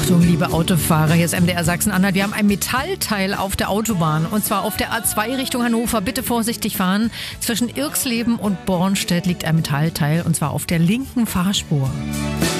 Achtung, liebe Autofahrer, hier ist MDR Sachsen-Anhalt. Wir haben ein Metallteil auf der Autobahn und zwar auf der A2 Richtung Hannover. Bitte vorsichtig fahren. Zwischen Irxleben und Bornstedt liegt ein Metallteil und zwar auf der linken Fahrspur.